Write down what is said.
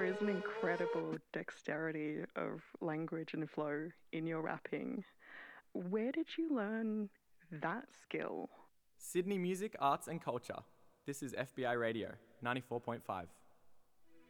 is an incredible dexterity of language and flow in your rapping. Where did you learn that skill? Sydney Music, Arts and Culture. This is FBI Radio 94.5.